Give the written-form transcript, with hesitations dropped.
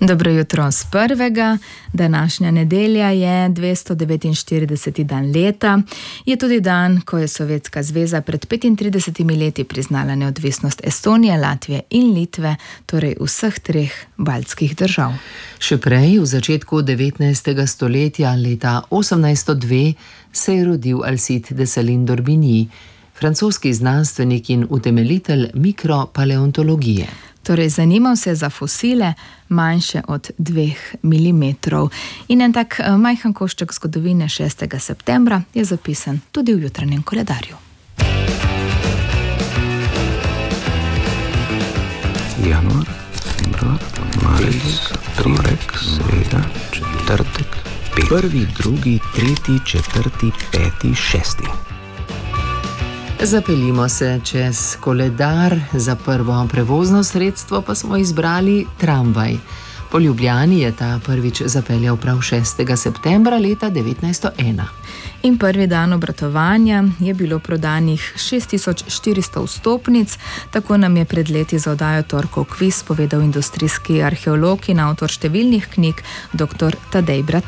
Dobro jutro z prvega. Današnja nedelja je 249. dan leta. Je tudi dan, ko je Sovjetska zveza pred 35 leti priznala neodvisnost Estonije, Latvije in Litve, torej vseh treh baltskih držav. Še prej, v začetku 19. stoletja, leta 1802, se je rodil Alcide Dessalines d'Orbigny, francoski znanstvenik in utemeljitelj mikropaleontologije. Torej, zanimal se je za fosile, manjše od 2 mm. In en tak majhen košček zgodovine 6. septembra je zapisan tudi v jutranjem koledarju. Januar, februar, marec, torek, sreda, četrtek, prvi, drugi, tretji, četrti, peti, šesti. Zapeljimo se čez koledar, za prvo prevozno sredstvo pa smo izbrali tramvaj. Po Ljubljani je ta prvič zapeljal prav 6. septembra leta 1901. In prvi dan obratovanja je bilo prodanih 6400 vstopnic, tako nam je pred leti za oddajo Torkov kviz povedal industrijski arheolog in avtor številnih knjig dr. Tadej Bratina.